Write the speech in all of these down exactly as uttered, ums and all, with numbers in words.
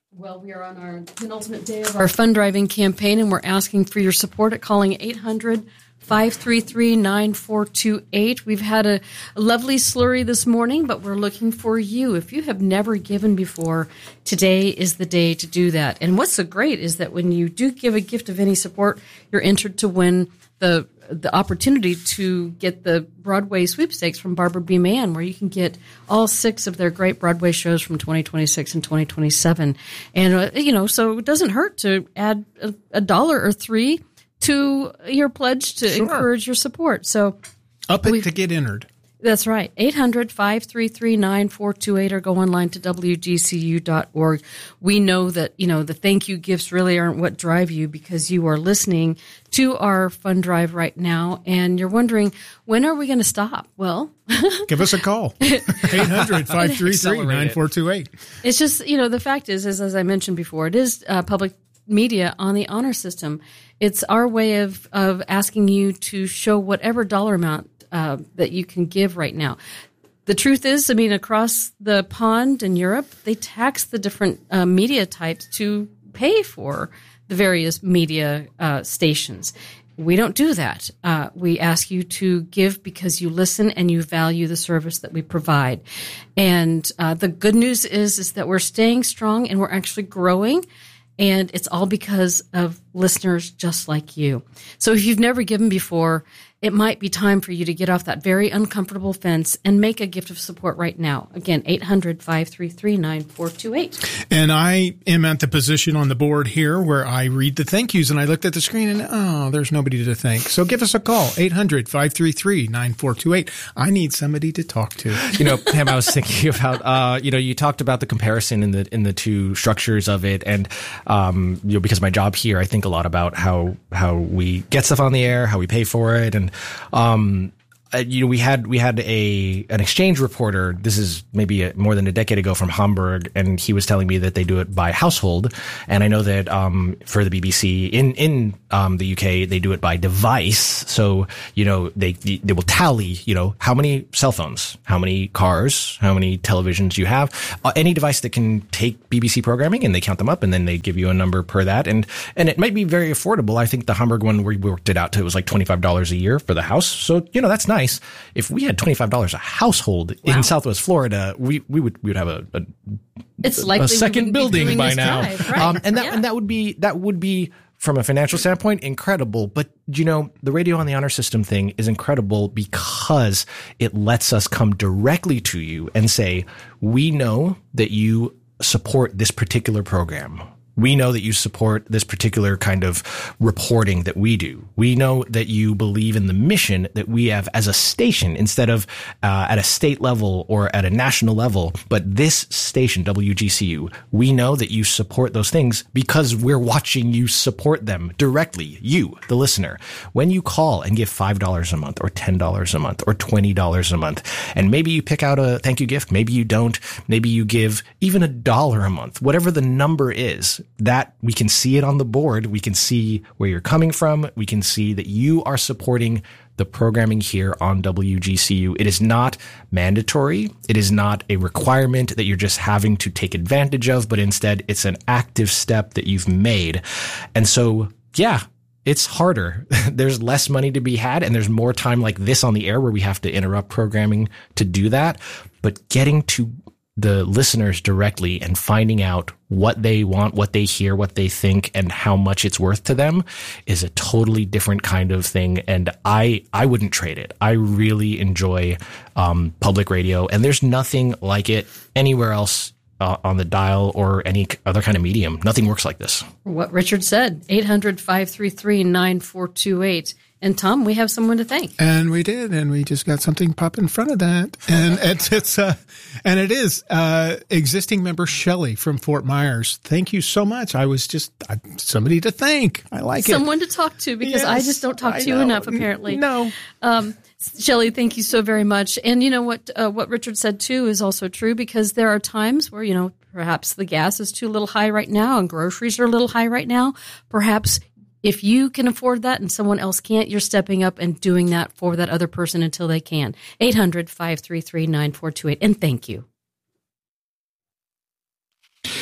Well, we are on our penultimate day of our fund driving campaign, and we're asking for your support at calling eight hundred, five three three, nine four two eight. We've had a, a lovely slurry this morning, but we're looking for you. If you have never given before, today is the day to do that. And what's so great is that when you do give a gift of any support, you're entered to win the the opportunity to get the Broadway sweepstakes from Barbara B. Mann, where you can get all six of their great Broadway shows from twenty twenty-six and twenty twenty-seven. And, uh, you know, so it doesn't hurt to add a, a dollar or three to your pledge to sure. encourage your support. So up it to get entered. That's right. eight hundred, five three three, nine four two eight or go online to W G C U dot org. We know that, you know, the thank you gifts really aren't what drive you because you are listening to our fund drive right now and you're wondering, when are we going to stop? Well, give us a call. eight hundred, five three three, nine four two eight. It's just, you know, the fact is, is as I mentioned before, it is uh, public media on the honor system. It's our way of, of asking you to show whatever dollar amount Uh, that you can give right now. The truth is, I mean, across the pond in Europe, they tax the different uh, media types to pay for the various media uh, stations. We don't do that. Uh, we ask you to give because you listen and you value the service that we provide. And uh, the good news is, is that we're staying strong and we're actually growing. And it's all because of listeners just like you. So if you've never given before, it might be time for you to get off that very uncomfortable fence and make a gift of support right now. Again, eight hundred, five three three, nine four two eight. And I am at the position on the board here where I read the thank yous, and I looked at the screen and, oh, there's nobody to thank. So give us a call, eight hundred, five three three, nine four two eight. I need somebody to talk to. You know, Pam, I was thinking about, uh, you know, you talked about the comparison in the in the two structures of it. And, um, you know, because of my job here, I think a lot about how how we get stuff on the air, how we pay for it. And um Uh, you know, we had we had a an exchange reporter. This is maybe a, more than a decade ago from Hamburg, and he was telling me that they do it by household. And I know that um, for the B B C in in um, the U K, they do it by device. So you know, they they will tally, you know, how many cell phones, how many cars, how many televisions you have, uh, any device that can take B B C programming, and they count them up, and then they give you a number per that. And and it might be very affordable. I think the Hamburg one, we worked it out to, it was like twenty-five dollars a year for the house. So you know, that's nice. Nice. If we had twenty-five dollars a household wow. in Southwest Florida, we, we would we would have a, a, it's likely a second building by now. Drive, right? um, and that yeah. and that would be that would be from a financial standpoint incredible. But you know, the Radio on the Honor System thing is incredible because it lets us come directly to you and say, we know that you support this particular program. We know that you support this particular kind of reporting that we do. We know that you believe in the mission that we have as a station instead of uh, at a state level or at a national level. But this station, W G C U, we know that you support those things because we're watching you support them directly. You, the listener, when you call and give five dollars a month or ten dollars a month or twenty dollars a month, and maybe you pick out a thank you gift, maybe you don't, maybe you give even a dollar a month, whatever the number is, that we can see it on the board. We can see where you're coming from. We can see that you are supporting the programming here on W G C U. It is not mandatory. It is not a requirement that you're just having to take advantage of, but instead it's an active step that you've made. And so, yeah, it's harder. There's less money to be had, and there's more time like this on the air where we have to interrupt programming to do that. But getting to the listeners directly and finding out what they want, what they hear, what they think, and how much it's worth to them is a totally different kind of thing. And I, I wouldn't trade it. I really enjoy, um, public radio, and there's nothing like it anywhere else uh, on the dial or any other kind of medium. Nothing works like this. What Richard said, eight hundred, five three three, nine four two eight. And Tom, we have someone to thank. And we did, and we just got something pop in front of that. And it's, it's, uh, and it is, uh, existing member Shelley from Fort Myers. Thank you so much. I was just, I, somebody to thank. I like someone it. Someone to talk to because yes, I just don't talk I to you know. enough, apparently. No. Um, Shelley, thank you so very much. And you know what, uh, what Richard said too is also true because there are times where, you know, perhaps the gas is too little high right now and groceries are a little high right now. Perhaps if you can afford that and someone else can't, you're stepping up and doing that for that other person until they can. eight hundred, five three three, nine four two eight. And thank you.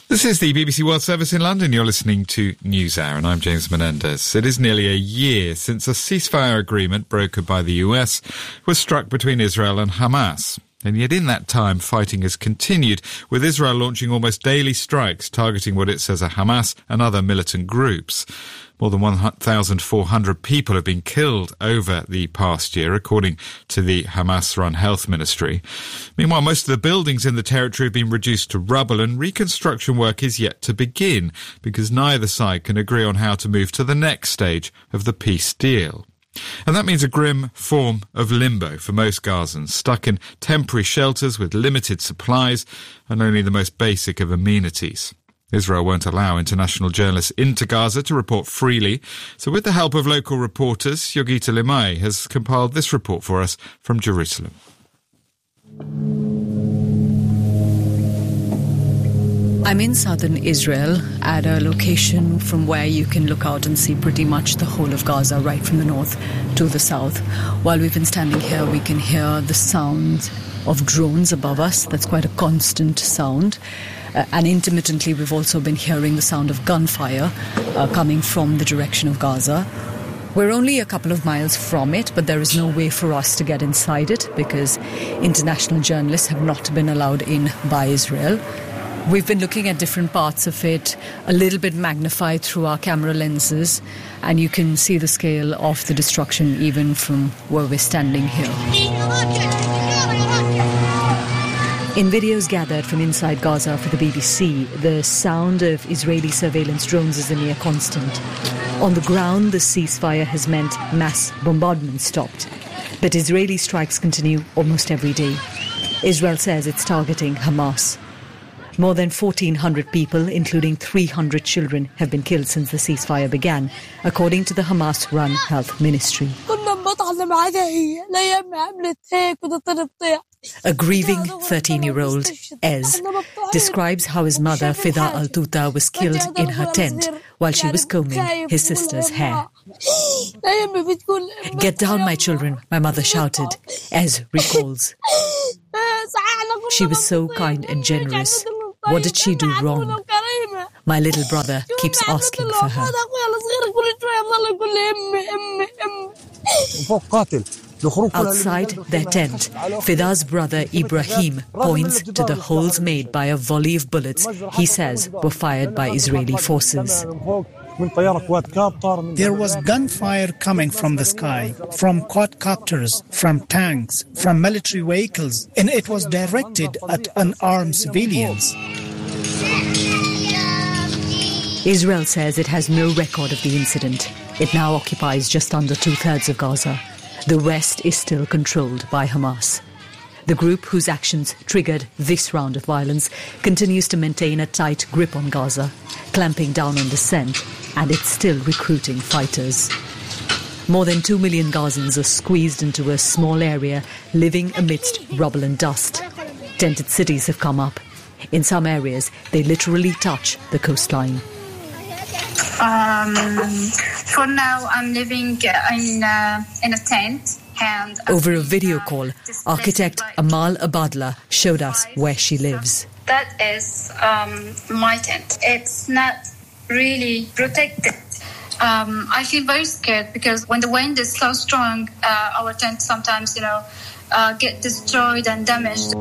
This is the B B C World Service in London. You're listening to NewsHour, and I'm James Menendez. It is nearly a year since a ceasefire agreement brokered by the U S was struck between Israel and Hamas. And yet in that time, fighting has continued, with Israel launching almost daily strikes targeting what it says are Hamas and other militant groups. More than one thousand four hundred people have been killed over the past year, according to the Hamas-run health ministry. Meanwhile, most of the buildings in the territory have been reduced to rubble, and reconstruction work is yet to begin, because neither side can agree on how to move to the next stage of the peace deal. And that means a grim form of limbo for most Gazans, stuck in temporary shelters with limited supplies and only the most basic of amenities. Israel won't allow international journalists into Gaza to report freely, so with the help of local reporters, Yogita Limay has compiled this report for us from Jerusalem. I'm in southern Israel at a location from where you can look out and see pretty much the whole of Gaza, right from the north to the south. While we've been standing here, we can hear the sound of drones above us. That's quite a constant sound. Uh, and intermittently, we've also been hearing the sound of gunfire uh, coming from the direction of Gaza. We're only a couple of miles from it, but there is no way for us to get inside it because international journalists have not been allowed in by Israel. We've been looking at different parts of it, a little bit magnified through our camera lenses, and you can see the scale of the destruction even from where we're standing here. In videos gathered from inside Gaza for the B B C, the sound of Israeli surveillance drones is a near constant. On the ground, the ceasefire has meant mass bombardment stopped, but Israeli strikes continue almost every day. Israel says it's targeting Hamas. More than fourteen hundred people, including three hundred children, have been killed since the ceasefire began, according to the Hamas-run health ministry. A grieving thirteen-year-old, Ez, describes how his mother, Fida Al-Tuta, was killed in her tent while she was combing his sister's hair. "Get down, my children," my mother shouted, Ez recalls. She was so kind and generous. What did she do wrong? My little brother keeps asking for her. Outside their tent, Fida's brother Ibrahim points to the holes made by a volley of bullets he says were fired by Israeli forces. There was gunfire coming from the sky, from quadcopters, from tanks, from military vehicles, and it was directed at unarmed civilians. Israel says it has no record of the incident. It now occupies just under two-thirds of Gaza. The rest is still controlled by Hamas. The group whose actions triggered this round of violence continues to maintain a tight grip on Gaza, clamping down on dissent, and it's still recruiting fighters. More than two million Gazans are squeezed into a small area, living amidst rubble and dust. Tented cities have come up. In some areas, they literally touch the coastline. Um, for now, I'm living in, uh, in a tent. And over a video call, architect Amal Abadla showed us where she lives. That is um, my tent. It's not really protected. Um, I feel very scared because when the wind is so strong, uh, our tent sometimes, you know, uh, get destroyed and damaged.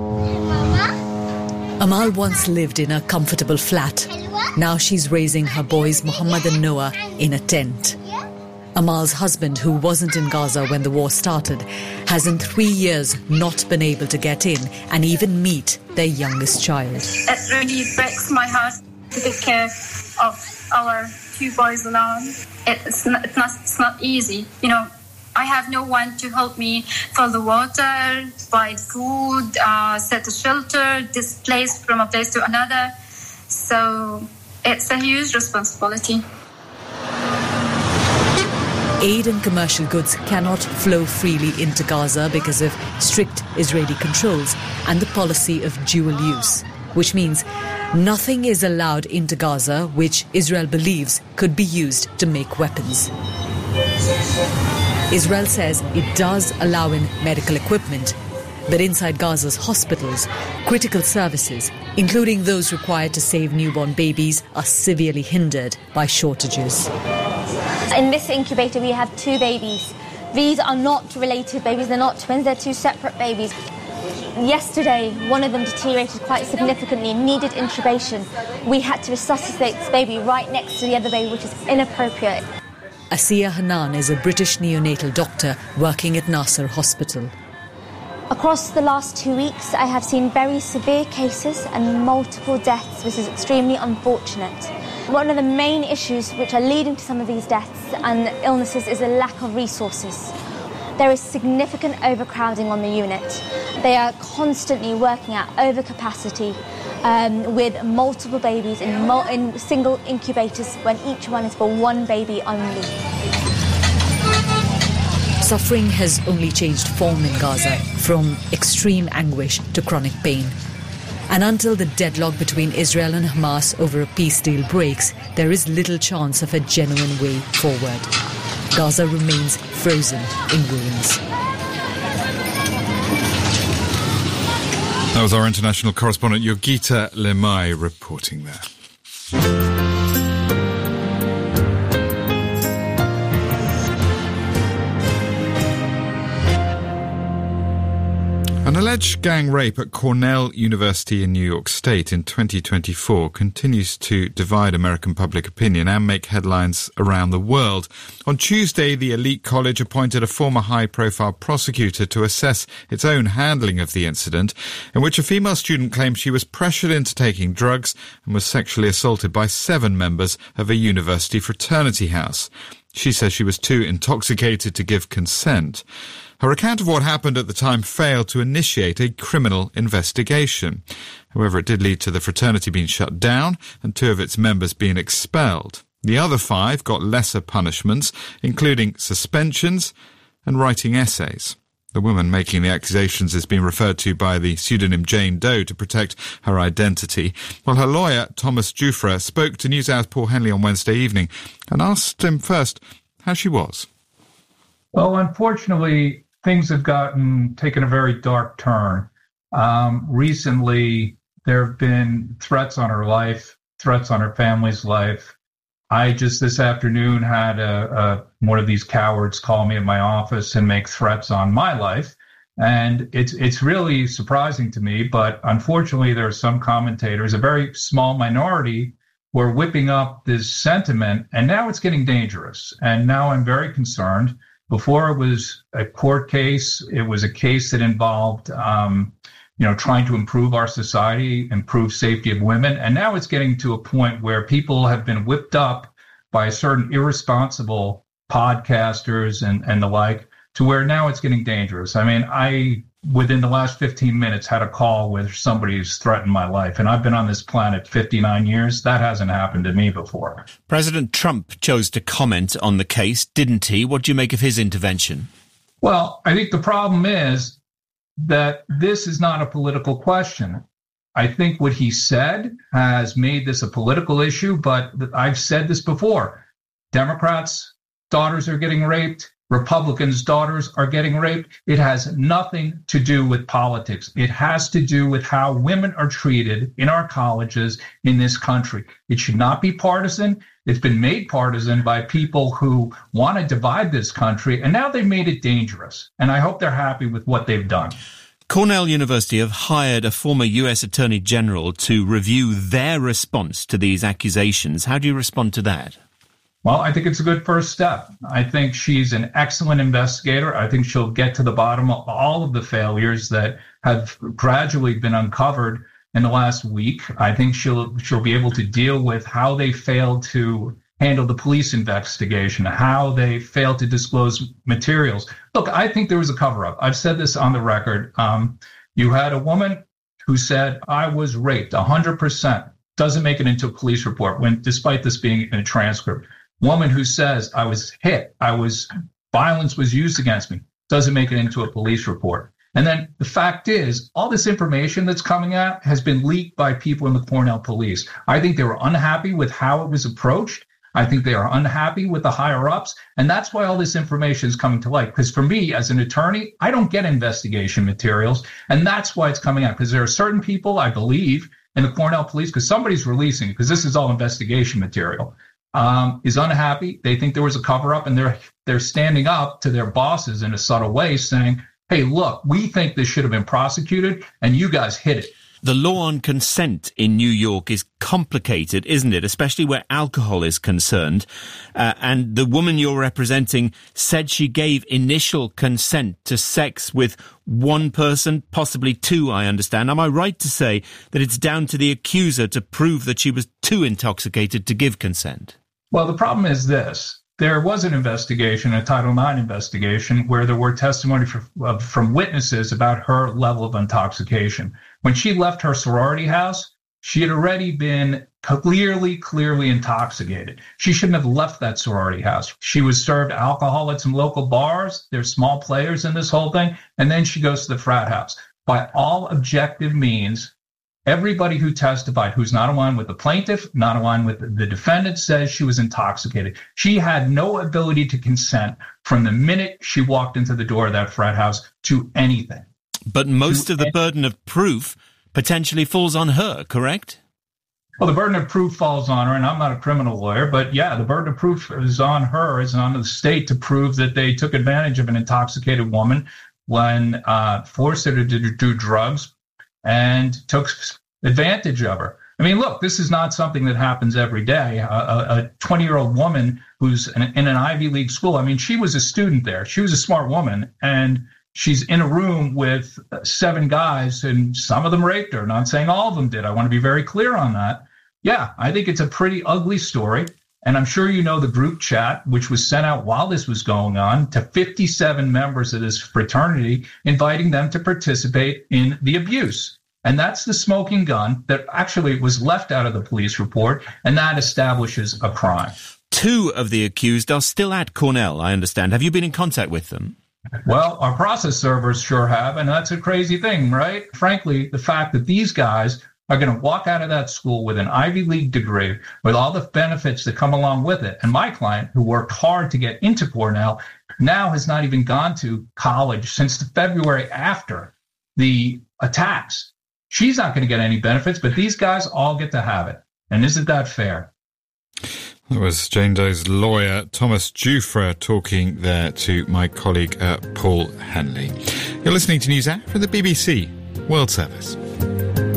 Amal once lived in a comfortable flat. Now she's raising her boys Muhammad and Noah in a tent. Amal's husband, who wasn't in Gaza when the war started, has in three years not been able to get in and even meet their youngest child. It really breaks my heart to take care of our two boys alone. It's not, it's not, it's not easy. You know, I have no one to help me fill the water, buy food, uh, set a shelter, displaced from a place to another. So it's a huge responsibility. Aid and commercial goods cannot flow freely into Gaza because of strict Israeli controls and the policy of dual use, which means nothing is allowed into Gaza which Israel believes could be used to make weapons. Israel says it does allow in medical equipment, But inside Gaza's hospitals, critical services, including those required to save newborn babies, are severely hindered by shortages. In this incubator, we have two babies. These are not related babies, they're not twins, they're two separate babies. Yesterday, one of them deteriorated quite significantly, needed intubation. We had to resuscitate this baby right next to the other baby, which is inappropriate. Asiya Hanan is a British neonatal doctor working at Nasser Hospital. Across the last two weeks, I have seen very severe cases and multiple deaths, which is extremely unfortunate. One of the main issues which are leading to some of these deaths and illnesses is a lack of resources. There is significant overcrowding on the unit. They are constantly working at overcapacity um, with multiple babies in, mul- in single incubators when each one is for one baby only. Suffering has only changed form in Gaza, from extreme anguish to chronic pain. And until the deadlock between Israel and Hamas over a peace deal breaks, there is little chance of a genuine way forward. Gaza remains frozen in ruins. That was our international correspondent Yogita Lemay reporting there. An alleged gang rape at Cornell University in New York State in twenty twenty-four continues to divide American public opinion and make headlines around the world. On Tuesday, the elite college appointed a former high-profile prosecutor to assess its own handling of the incident, in which a female student claimed she was pressured into taking drugs and was sexually assaulted by seven members of a university fraternity house. She says she was too intoxicated to give consent. Her account of what happened at the time failed to initiate a criminal investigation. However, it did lead to the fraternity being shut down and two of its members being expelled. The other five got lesser punishments, including suspensions and writing essays. The woman making the accusations is being referred to by the pseudonym Jane Doe to protect her identity, while her lawyer, Thomas Jufra, spoke to NewsHour's Paul Henley on Wednesday evening and asked him first how she was. Well, unfortunately, things have gotten taken a very dark turn. Um, recently, there have been threats on her life, threats on her family's life. I just this afternoon had a, a one of these cowards call me at my office and make threats on my life. And it's it's really surprising to me, but unfortunately, there are some commentators, a very small minority, who are whipping up this sentiment, and now it's getting dangerous. And now I'm very concerned. Before it was a court case, it was a case that involved, um, you know, trying to improve our society, improve safety of women. And now it's getting to a point where people have been whipped up by certain irresponsible podcasters and, and the like, to where now it's getting dangerous. I mean, I, within the last fifteen minutes, had a call with somebody who's threatened my life. And I've been on this planet fifty-nine years. That hasn't happened to me before. President Trump chose to comment on the case, didn't he? What do you make of his intervention? Well, I think the problem is that this is not a political question. I think what he said has made this a political issue, but I've said this before. Democrats' daughters are getting raped. Republicans' daughters are getting raped. It has nothing to do with politics. It has to do with how women are treated in our colleges in this country. It should not be partisan. It's been made partisan by people who want to divide this country, and now they've made it dangerous. And I hope they're happy with what they've done. Cornell University have hired a former U S Attorney General to review their response to these accusations. How do you respond to that? Well, I think it's a good first step. I think she's an excellent investigator. I think she'll get to the bottom of all of the failures that have gradually been uncovered in the last week. I think she'll she'll be able to deal with how they failed to handle the police investigation, how they failed to disclose materials. Look, I think there was a cover-up. I've said this on the record. Um, you had a woman who said, I was raped, one hundred percent. Doesn't make it into a police report, when despite this being in a transcript. Woman who says, I was hit, I was, violence was used against me, doesn't make it into a police report. And then the fact is, all this information that's coming out has been leaked by people in the Cornell police. I think they were unhappy with how it was approached. I think they are unhappy with the higher ups. And that's why all this information is coming to light. Because for me, as an attorney, I don't get investigation materials. And that's why it's coming out. Because there are certain people, I believe, in the Cornell police, because somebody's releasing, because this is all investigation material, um, is unhappy. They think there was a cover up, and they're they're standing up to their bosses in a subtle way saying, hey, look, we think this should have been prosecuted, and you guys hit it. The law on consent in New York is complicated, isn't it? Especially where alcohol is concerned. Uh, and the woman you're representing said she gave initial consent to sex with one person, possibly two, I understand. Am I right to say that it's down to the accuser to prove that she was too intoxicated to give consent? Well, the problem is this. There was an investigation, a Title nine investigation, where there were testimony from, uh, from witnesses about her level of intoxication. When she left her sorority house, she had already been clearly, clearly intoxicated. She shouldn't have left that sorority house. She was served alcohol at some local bars. There's small players in this whole thing. And then she goes to the frat house. By all objective means, everybody who testified, who's not aligned with the plaintiff, not aligned with the defendant, says she was intoxicated. She had no ability to consent from the minute she walked into the door of that frat house to anything. But most of the burden of proof potentially falls on her, correct? Well, the burden of proof falls on her, and I'm not a criminal lawyer, but yeah, the burden of proof is on her, is on the state to prove that they took advantage of an intoxicated woman when uh, forced her to do, do drugs and took advantage of her. I mean, look, this is not something that happens every day. A twenty-year-old woman who's in, in an Ivy League school, I mean, she was a student there. She was a smart woman, and she's in a room with seven guys, and some of them raped her. Not saying all of them did. I want to be very clear on that. Yeah, I think it's a pretty ugly story. And I'm sure you know the group chat, which was sent out while this was going on to fifty-seven members of this fraternity, inviting them to participate in the abuse. And that's the smoking gun that actually was left out of the police report, and that establishes a crime. Two of the accused are still at Cornell, I understand. Have you been in contact with them? Well, our process servers sure have, and that's a crazy thing, right? Frankly, the fact that these guys are going to walk out of that school with an Ivy League degree, with all the benefits that come along with it. And my client, who worked hard to get into Cornell, now has not even gone to college since the February after the attacks. She's not going to get any benefits, but these guys all get to have it. And isn't that fair? That was Jane Doe's lawyer, Thomas Giuffre, talking there to my colleague, uh, Paul Henley. You're listening to NewsHour from the B B C World Service.